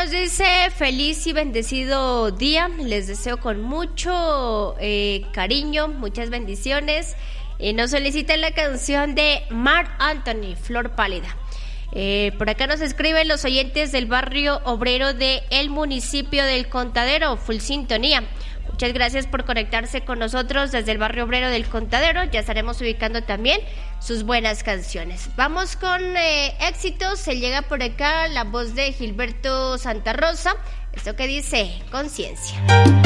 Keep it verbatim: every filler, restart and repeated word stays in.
nos dice: feliz y bendecido día, les deseo con mucho eh, cariño, muchas bendiciones. Y nos solicitan la canción de Marc Anthony, Flor Pálida. Eh, por acá nos escriben los oyentes del barrio obrero del municipio del Contadero, full sintonía. Muchas gracias por conectarse con nosotros desde el barrio obrero del Contadero. Ya estaremos ubicando también sus buenas canciones. Vamos con eh, éxitos. Se llega por acá la voz de Gilberto Santa Rosa. Esto que dice: Conciencia.